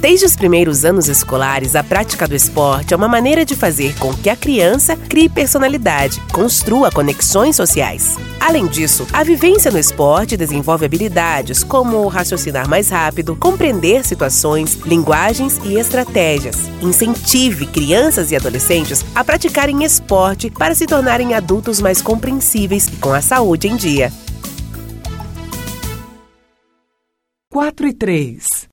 Desde os primeiros anos escolares, a prática do esporte é uma maneira de fazer com que a criança crie personalidade, construa conexões sociais. Além disso, a vivência no esporte desenvolve habilidades como raciocinar mais rápido, compreender situações, linguagens e estratégias. Incentive crianças e adolescentes a praticarem esporte para se tornarem adultos mais compreensíveis e com a saúde em dia. 4 e 3.